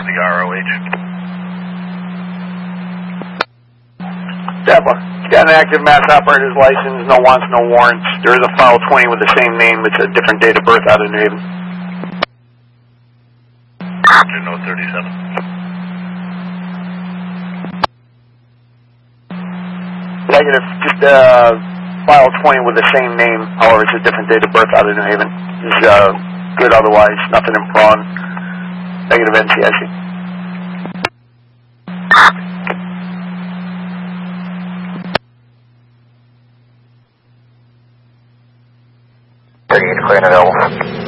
the ROH. Deborah, he's got an active mass operator's license, no wants, no warrants. There is a file 20 with the same name. It's a different date of birth out of New Haven. No 37. Negative, just file 20 with the same name, however it's a different date of birth out of New Haven. He's good otherwise, nothing in prawn. Negative NCIC. Clear and available.